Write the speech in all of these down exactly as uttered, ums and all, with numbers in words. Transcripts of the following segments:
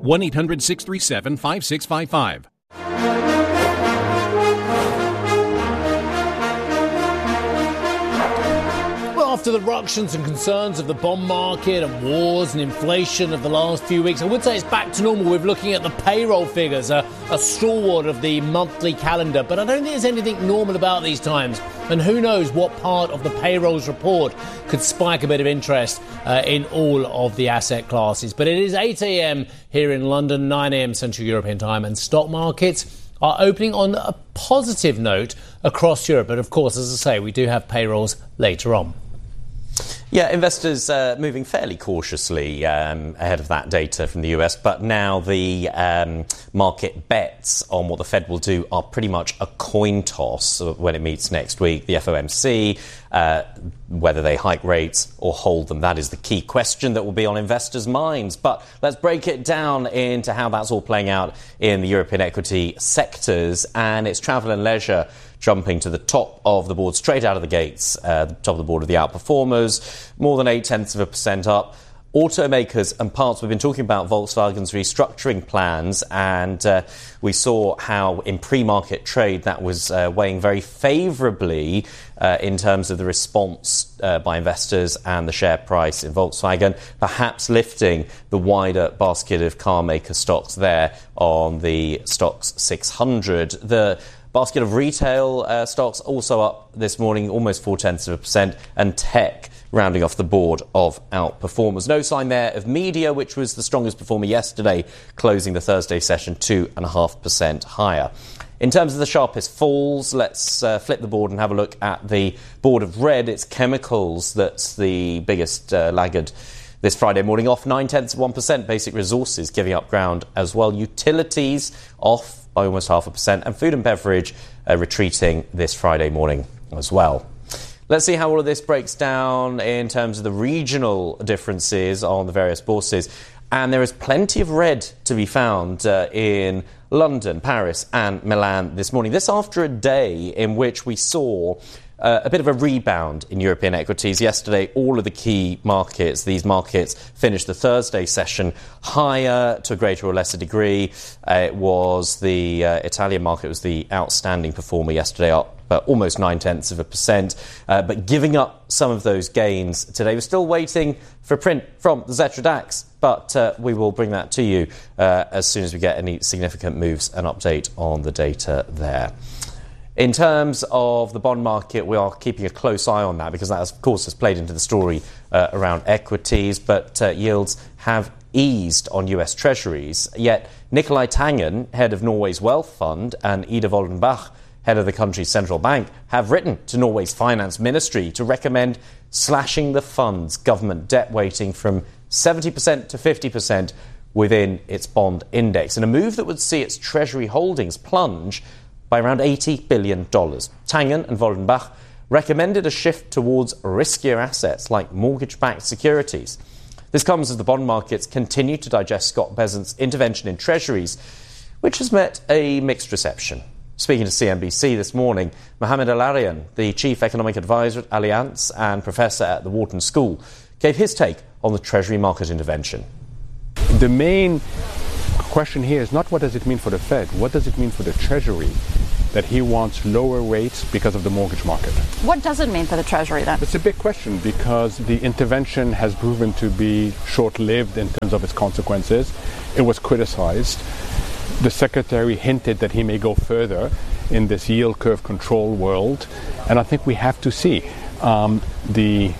one eight hundred six three seven five six five five. After the ructions and concerns of the bond market and wars and inflation of the last few weeks, I would say it's back to normal. We're looking at the payroll figures, a, a stalwart of the monthly calendar. But I don't think there's anything normal about these times. And who knows what part of the payrolls report could spike a bit of interest uh, in all of the asset classes. But it is eight a.m. here in London, nine a.m. Central European time, and stock markets are opening on a positive note across Europe. But of course, as I say, we do have payrolls later on. Yeah, investors uh, moving fairly cautiously um, ahead of that data from the U S, but now the um, market bets on what the Fed will do are pretty much a coin toss when it meets next week. The F O M C, uh, whether they hike rates or hold them, that is the key question that will be on investors' minds. But let's break it down into how that's all playing out in the European equity sectors, and it's travel and leisure jumping to the top of the board, straight out of the gates, uh, the top of the board of the outperformers, more than eight tenths of a percent up. Automakers and parts, we've been talking about Volkswagen's restructuring plans, and uh, we saw how in pre-market trade that was uh, weighing very favourably uh, in terms of the response uh, by investors and the share price in Volkswagen, perhaps lifting the wider basket of car maker stocks there on the Stoxx six hundred. The basket of retail uh, stocks also up this morning, almost four tenths of a percent, and tech rounding off the board of outperformers. No sign there of media, which was the strongest performer yesterday, closing the Thursday session two point five percent higher. In terms of the sharpest falls, let's uh, flip the board and have a look at the board of red. It's chemicals that's the biggest uh, laggard this Friday morning, off nine tenths of one percent. Basic resources giving up ground as well. Utilities off by almost half a percent, and food and beverage uh, retreating this Friday morning as well. Let's see how all of this breaks down in terms of the regional differences on the various bourses. And there is plenty of red to be found uh, in London, Paris and Milan this morning. This after a day in which we saw Uh, a bit of a rebound in European equities. Yesterday, all of the key markets, these markets, finished the Thursday session higher to a greater or lesser degree. Uh, it was the uh, Italian market was the outstanding performer yesterday, up uh, almost nine tenths of a percent. Uh, but giving up some of those gains today. We're still waiting for a print from the Xetra DAX, but uh, we will bring that to you uh, as soon as we get any significant moves and update on the data there. In terms of the bond market, we are keeping a close eye on that because that, of course, has played into the story uh, around equities, but uh, yields have eased on U S Treasuries. Yet Nicolai Tangen, head of Norway's Wealth Fund, and Ida Woldenbach, head of the country's central bank, have written to Norway's finance ministry to recommend slashing the fund's government debt weighting from seventy percent to fifty percent within its bond index, in a move that would see its Treasury holdings plunge by around eighty billion dollars. Tangen and Woldenbach recommended a shift towards riskier assets like mortgage-backed securities. This comes as the bond markets continue to digest Scott Bessent's intervention in Treasuries, which has met a mixed reception. Speaking to C N B C this morning, Mohamed El-Arian, the Chief Economic Advisor at Allianz and Professor at the Wharton School, gave his take on the Treasury market intervention. The main question here is not what does it mean for the Fed, what does it mean for the Treasury that he wants lower rates because of the mortgage market. What does it mean for the Treasury then? It's a big question because the intervention has proven to be short-lived in terms of its consequences. It was criticized. The Secretary hinted that he may go further in this yield curve control world, and I think we have to see. Um, the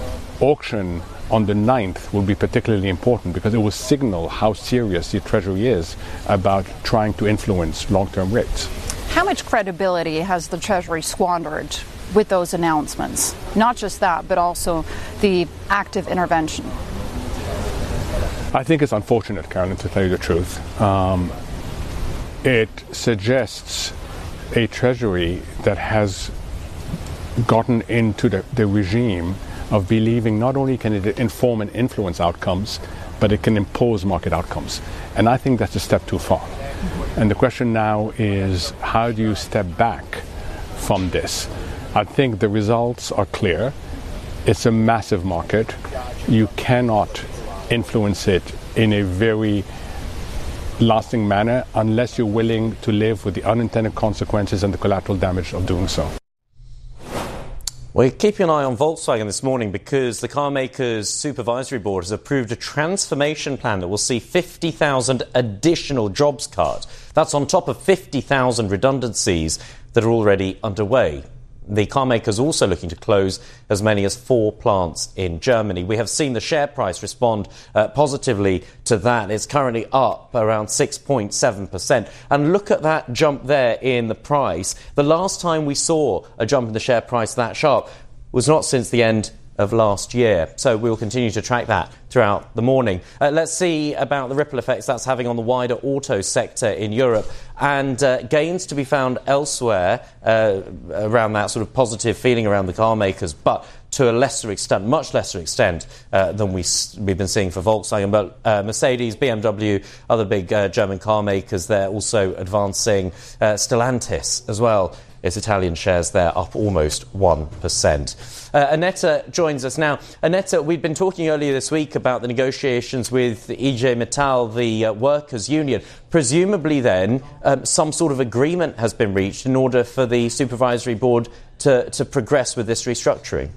auction on the ninth will be particularly important because it will signal how serious the Treasury is about trying to influence long-term rates. How much credibility has the Treasury squandered with those announcements? Not just that, but also the active intervention. I think it's unfortunate, Carolyn, to tell you the truth. Um, it suggests a Treasury that has gotten into the, the regime of believing not only can it inform and influence outcomes, but it can impose market outcomes. And I think that's a step too far. And the question now is, how do you step back from this? I think the results are clear. It's a massive market. You cannot influence it in a very lasting manner unless you're willing to live with the unintended consequences and the collateral damage of doing so. We're keeping an eye on Volkswagen this morning because the car maker's supervisory board has approved a transformation plan that will see fifty thousand additional jobs cut. That's on top of fifty thousand redundancies that are already underway. The car maker is also looking to close as many as four plants in Germany. We have seen the share price respond uh, positively to that. It's currently up around six point seven percent. And look at that jump there in the price. The last time we saw a jump in the share price that sharp was not since the end of last year. So we will continue to track that throughout the morning. Uh, let's see about the ripple effects that's having on the wider auto sector in Europe, and uh, gains to be found elsewhere uh, around that sort of positive feeling around the car makers, but to a lesser extent, much lesser extent uh, than we, we've been seeing for Volkswagen. But uh, Mercedes, B M W, other big uh, German car makers, they're also advancing. Uh, Stellantis as well. Its Italian shares there up almost one percent. Uh, Annetta joins us now. Annetta, we'd been talking earlier this week about the negotiations with I G Metall, the uh, workers' union. Presumably then, um, some sort of agreement has been reached in order for the supervisory board to, to progress with this restructuring.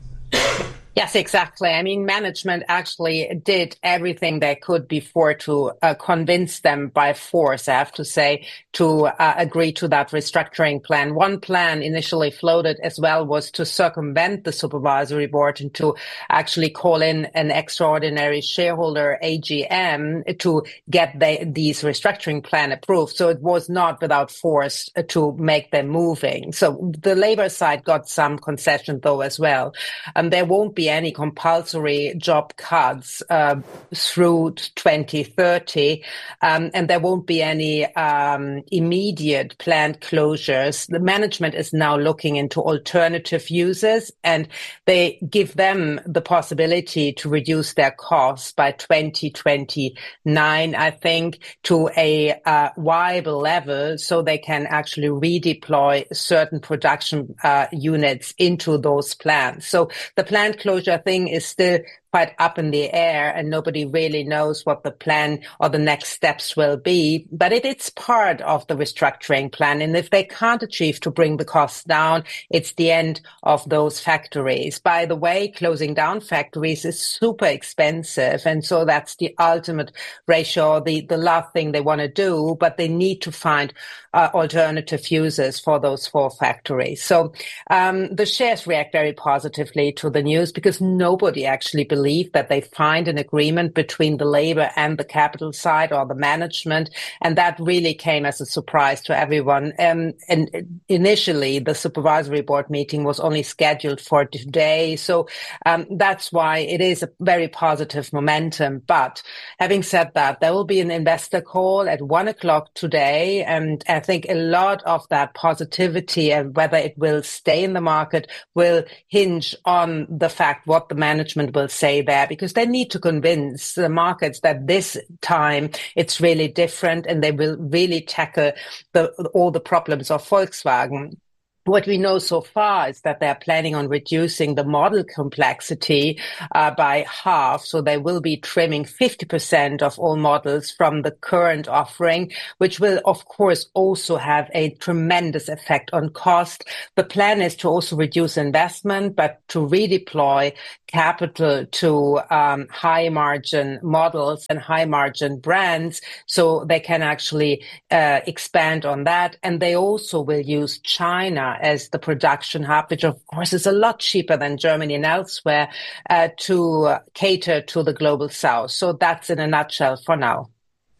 Yes, exactly. I mean, management actually did everything they could before to uh, convince them by force, I have to say, to uh, agree to that restructuring plan. One plan initially floated as well was to circumvent the supervisory board and to actually call in an extraordinary shareholder A G M to get the, these restructuring plan approved. So it was not without force to make them moving. So the labor side got some concession though as well. And there won't be any compulsory job cuts uh, through twenty thirty, um, and there won't be any um, immediate plant closures. The management is now looking into alternative uses, and they give them the possibility to reduce their costs by twenty twenty-nine, I think, to a uh, viable level, so they can actually redeploy certain production uh, units into those plants. So the plant closure thing is still quite up in the air, and nobody really knows what the plan or the next steps will be. But it, it's part of the restructuring plan. And if they can't achieve to bring the costs down, it's the end of those factories. By the way, closing down factories is super expensive. And so that's the ultimate ratio, the, the last thing they want to do. But they need to find uh, alternative uses for those four factories. So um, the shares react very positively to the news because nobody actually believes believe that they find an agreement between the labor and the capital side or the management. And that really came as a surprise to everyone. Um, and initially, the supervisory board meeting was only scheduled for today. So um, that's why it is a very positive momentum. But having said that, there will be an investor call at one o'clock today. And I think a lot of that positivity and whether it will stay in the market will hinge on the fact what the management will say there, because they need to convince the markets that this time it's really different and they will really tackle the, all the problems of Volkswagen. What we know so far is that they're planning on reducing the model complexity uh, by half. So they will be trimming fifty percent of all models from the current offering, which will, of course, also have a tremendous effect on cost. The plan is to also reduce investment, but to redeploy capital to um, high margin models and high margin brands so they can actually uh, expand on that. And they also will use China as the production hub, which of course is a lot cheaper than Germany and elsewhere, uh, to uh, cater to the global south. So that's in a nutshell for now.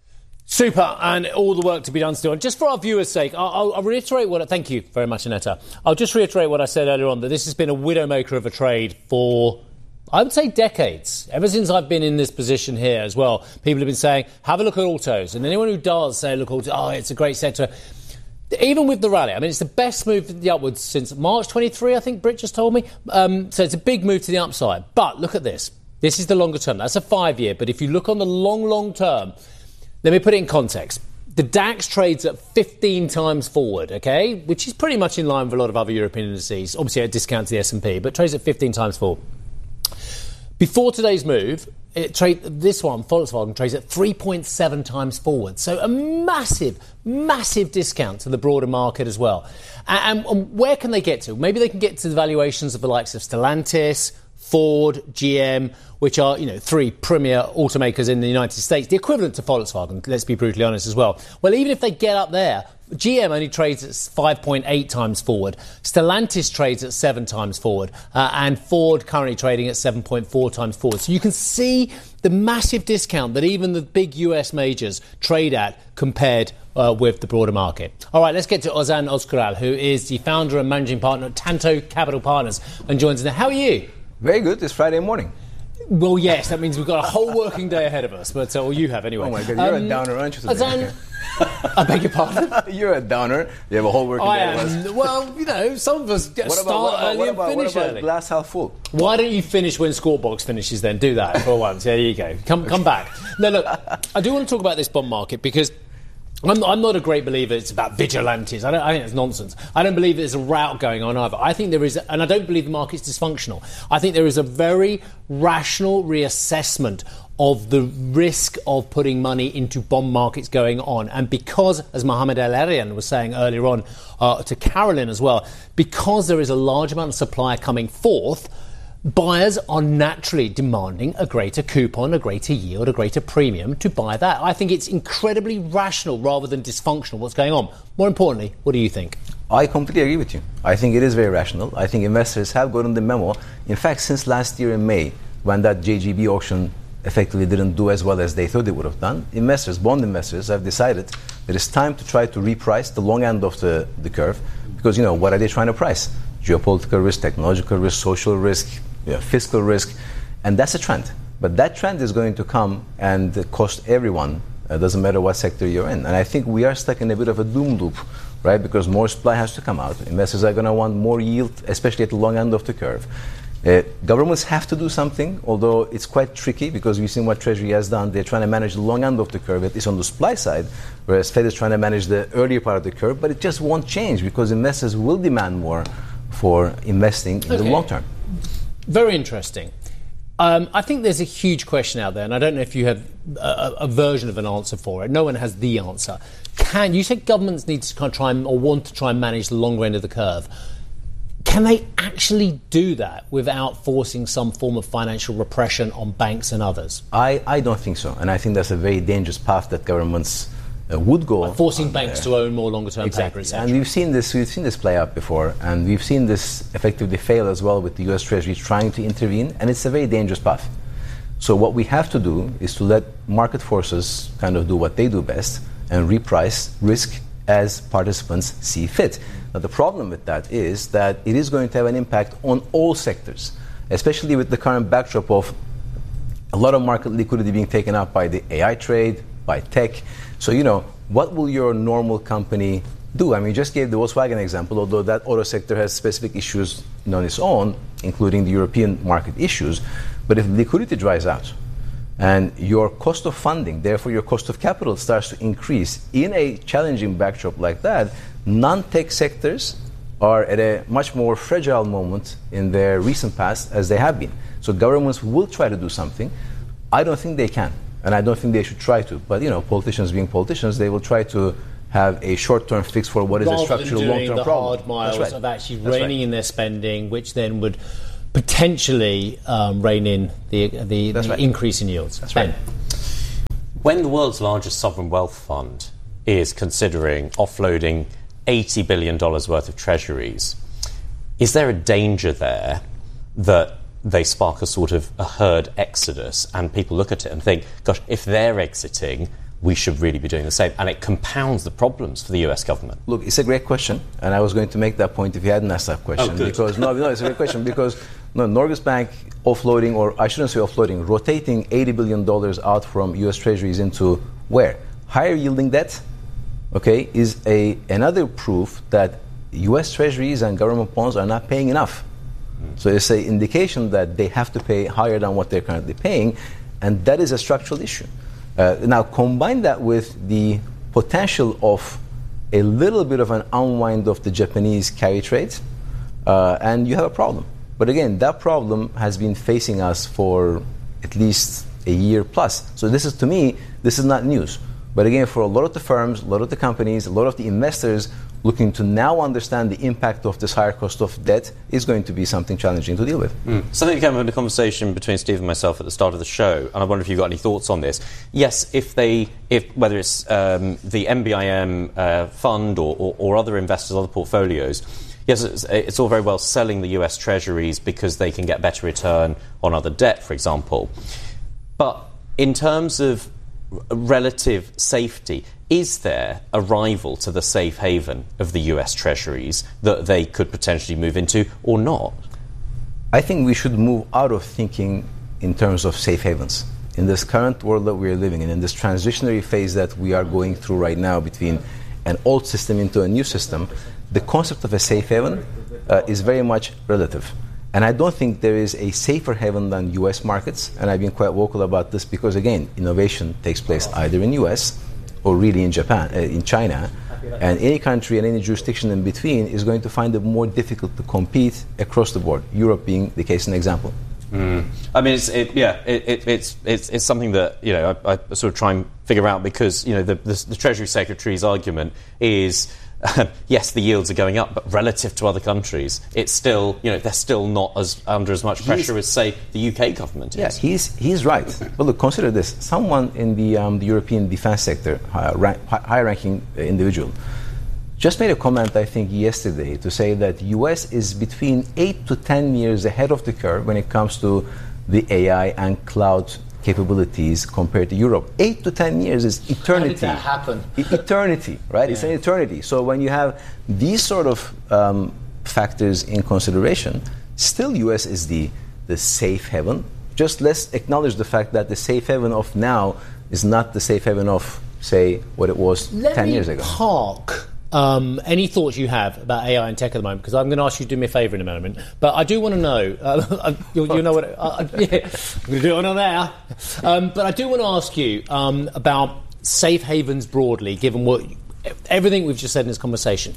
Super, and all the work to be done still. And just for our viewers' sake, I'll, I'll reiterate what... I, thank you very much, Annetta. I'll just reiterate what I said earlier on, that this has been a widowmaker of a trade for, I would say, decades. Ever since I've been in this position here as well, people have been saying, have a look at autos. And anyone who does say, look, autos, oh, it's a great sector. Even with the rally, I mean, it's the best move to the upwards since March twenty-three, I think Brit just told me. Um, so it's a big move to the upside. But look at this. This is the longer term. That's a five-year. But if you look on the long, long term, let me put it in context. The DAX trades at fifteen times forward, OK, which is pretty much in line with a lot of other European indices. Obviously, at a discount to the S and P, but trades at fifteen times forward. Before today's move, it trade this one, Volkswagen, trades at three point seven times forward. So a massive, massive discount to the broader market as well. And, and where can they get to? Maybe they can get to the valuations of the likes of Stellantis, Ford, G M, which are, you know, three premier automakers in the United States, the equivalent to Volkswagen, let's be brutally honest as well. Well, even if they get up there, G M only trades at five point eight times forward. Stellantis trades at seven times forward. Uh, and Ford currently trading at seven point four times forward. So you can see the massive discount that even the big U S majors trade at compared uh, with the broader market. All right, let's get to Ozan Özkural, who is the founder and managing partner at Tanto Capital Partners and joins us now. How are you? Very good. It's Friday morning. Well, yes, that means we've got a whole working day ahead of us, but uh, well, you have anyway. Oh my God, you're um, a downer, aren't you? Today? Ozan, I beg your pardon? You're a downer. You have a whole working I day. Am. Well, you know, some of us get what start about, what about, early what and about, finish what about early. Glass half full. Why don't you finish when Squawkbox finishes then? Do that for once. There you go. Come, come back. No, look, I do want to talk about this bond market because I'm, I'm not a great believer it's about vigilantes. I, don't, I think it's nonsense. I don't believe there's a rout going on either. I think there is, and I don't believe the market's dysfunctional. I think there is a very rational reassessment of the risk of putting money into bond markets going on. And because, as Mohamed El-Erian was saying earlier on uh, to Carolyn as well, because there is a large amount of supply coming forth, buyers are naturally demanding a greater coupon, a greater yield, a greater premium to buy that. I think it's incredibly rational rather than dysfunctional what's going on. More importantly, what do you think? I completely agree with you. I think it is very rational. I think investors have gotten the memo. In fact, since last year in May, when that J G B auction effectively didn't do as well as they thought it would have done, investors, bond investors, have decided that it's time to try to reprice the long end of the, the curve. Because, you know, what are they trying to price? Geopolitical risk, technological risk, social risk, you know, fiscal risk. And that's a trend. But that trend is going to come and cost everyone. It doesn't matter what sector you're in. And I think we are stuck in a bit of a doom loop, right? Because more supply has to come out. Investors are going to want more yield, especially at the long end of the curve. Uh, governments have to do something, although it's quite tricky because we've seen what Treasury has done. They're trying to manage the long end of the curve, at least on the supply side, whereas Fed is trying to manage the earlier part of the curve. But it just won't change because investors will demand more for investing in okay. the long term. Very interesting. Um, I think there's a huge question out there, and I don't know if you have a, a version of an answer for it. No one has the answer. Can you say governments need to kind of try and, or want to try and manage the longer end of the curve? Can they actually do that without forcing some form of financial repression on banks and others? I, I don't think so. And I think that's a very dangerous path that governments uh, would go. Like forcing banks there. to own more longer-term exactly. paper, and we've seen this we've seen this play out before, and we've seen this effectively fail as well with the U S Treasury trying to intervene, and it's a very dangerous path. So what we have to do is to let market forces kind of do what they do best and reprice risk as participants see fit. Now, the problem with that is that it is going to have an impact on all sectors, especially with the current backdrop of a lot of market liquidity being taken up by the A I trade, by tech. So, you know, what will your normal company do? I mean, you just gave the Volkswagen example, although that auto sector has specific issues on its own, including the European market issues. But if liquidity dries out and your cost of funding, therefore your cost of capital, starts to increase in a challenging backdrop like that, non-tech sectors are at a much more fragile moment in their recent past as they have been. So governments will try to do something. I don't think they can, and I don't think they should try to. But, you know, politicians being politicians, they will try to have a short-term fix for what is rather a structural than doing long-term the problem. Hard miles That's right. of actually That's reining right. in their spending, which then would potentially um, rein in the, the, the right. increase in yields. That's Ben. right. When the world's largest sovereign wealth fund is considering offloading eighty billion dollars worth of treasuries, is there a danger there that they spark a sort of a herd exodus and people look at it and think, gosh, if they're exiting, we should really be doing the same, and it compounds the problems for the U S government? Look, it's a great question, and I was going to make that point if you hadn't asked that question. Oh, good. Because no, no, it's a great question because no, Norges Bank offloading, or I shouldn't say offloading, rotating eighty billion dollars out from U S Treasuries into where? Higher yielding debt, okay, is a another proof that U S Treasuries and government bonds are not paying enough. Mm. So it's an indication that they have to pay higher than what they're currently paying, and that is a structural issue. Uh, now, combine that with the potential of a little bit of an unwind of the Japanese carry trade, uh, and you have a problem. But again, that problem has been facing us for at least a year plus. So this is, to me, this is not news. But again, for a lot of the firms, a lot of the companies, a lot of the investors looking to now understand the impact of this higher cost of debt is going to be something challenging to deal with. Mm. Something came up in a conversation between Steve and myself at the start of the show, and I wonder if you've got any thoughts on this. Yes, if they, if whether it's um, the M B I M uh, fund or, or, or other investors, other portfolios, yes, it's, it's all very well selling the U S Treasuries because they can get better return on other debt, for example. But in terms of relative safety, is there a rival to the safe haven of the U S Treasuries that they could potentially move into or not? I think we should move out of thinking in terms of safe havens. In this current world that we are living in, in this transitionary phase that we are going through right now between an old system into a new system, the concept of a safe haven uh, is very much relative. And I don't think there is a safer haven than U S markets, and I've been quite vocal about this because, again, innovation takes place either in U S or really in Japan, uh, in China, and any country and any jurisdiction in between is going to find it more difficult to compete across the board, Europe being the case and example. Mm. I mean, it's, it, yeah, it, it, it's, it's it's something that, you know, I, I sort of try and figure out because, you know, the, the, the Treasury Secretary's argument is, uh, yes, the yields are going up, but relative to other countries, it's still, you know, they're still not as under as much pressure he's, as, say, the U K government is. Yeah, he's, he's right. But look, consider this. Someone in the, um, the European defense sector, uh, rank, high-ranking individual, just made a comment, I think, yesterday to say that U S is between eight to ten years ahead of the curve when it comes to the A I and cloud capabilities compared to Europe. Eight to ten years is eternity. How did that happen? E- eternity, right? Yeah. It's an eternity. So when you have these sort of um, factors in consideration, still U S is the, the safe haven. Just let's acknowledge the fact that the safe haven of now is not the safe haven of, say, what it was Let ten me years ago. Park Um, any thoughts you have about A I and tech at the moment? Because I'm going to ask you to do me a favour in a moment. But I do want to know. Uh, you, you know what? Uh, yeah, I'm going to do it on there. Um, but I do want to ask you um, about safe havens broadly, given what everything we've just said in this conversation.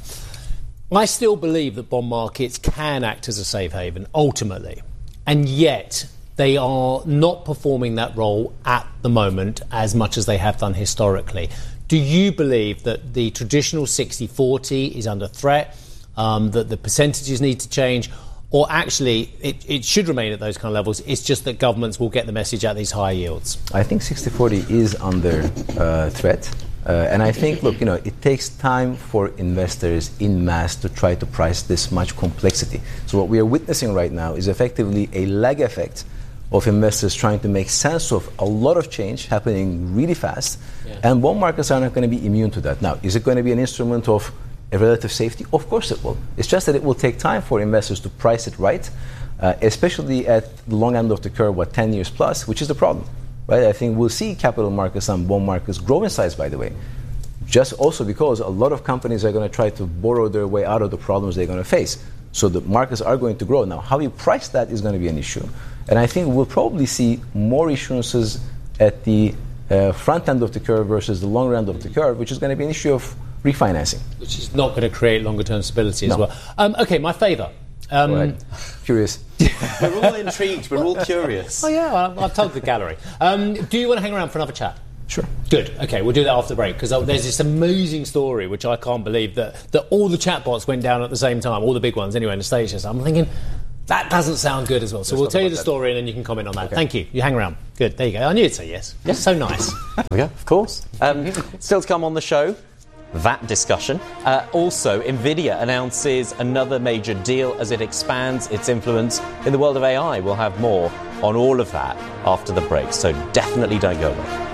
I still believe that bond markets can act as a safe haven ultimately, and yet they are not performing that role at the moment as much as they have done historically. Do you believe that the traditional sixty forty is under threat, um, that the percentages need to change, or actually it, it should remain at those kind of levels? It's just that governments will get the message at these higher yields? I think sixty forty is under uh, threat. Uh, and I think, look, you know, it takes time for investors in mass to try to price this much complexity. So what we are witnessing right now is effectively a lag effect of investors trying to make sense of a lot of change happening really fast. Yeah. And bond markets are not going to be immune to that. Now, is it going to be an instrument of a relative safety? Of course it will. It's just that it will take time for investors to price it right, uh, especially at the long end of the curve, what, ten years plus, which is the problem. Right? I think we'll see capital markets and bond markets grow in size, by the way, just also because a lot of companies are going to try to borrow their way out of the problems they're going to face. So the markets are going to grow. Now, how you price that is going to be an issue. And I think we'll probably see more issuances at the uh, front end of the curve versus the long end of the curve, which is going to be an issue of refinancing. Which is not going to create longer-term stability no. as well. Um, OK, my favour. Um, Go ahead. Curious. We're all intrigued. We're all curious. Oh, yeah, I've, I've told the gallery. Um, do you want to hang around for another chat? Sure. Good. OK, we'll do that after the break, because there's this amazing story, which I can't believe, that, that all the chatbots went down at the same time, all the big ones anyway, in the States. I'm thinking, that doesn't sound good as well. So we'll tell you the story and then you can comment on that. Okay. Thank you. You hang around. Good. There you go. I knew you'd say yes. Yes. So nice. There we go. Of course. Um, still to come on the show, that discussion. Uh, also, NVIDIA announces another major deal as it expands its influence in the world of A I. We'll have more on all of that after the break. So definitely don't go away.